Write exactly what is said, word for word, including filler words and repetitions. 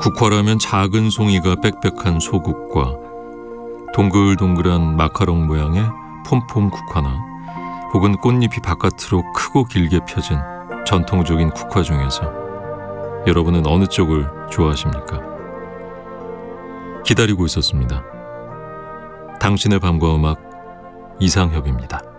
국화라면 작은 송이가 빽빽한 소국과 동글동글한 마카롱 모양의 폼폼 국화나 혹은 꽃잎이 바깥으로 크고 길게 펴진 전통적인 국화 중에서 여러분은 어느 쪽을 좋아하십니까? 기다리고 있었습니다. 당신의 밤과 음악 이상혁입니다.